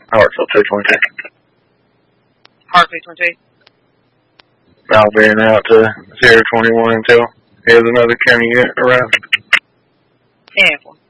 Hartsville 222. Hartsville 22. I'll be in out to 021 until there's another county unit around. 10-4.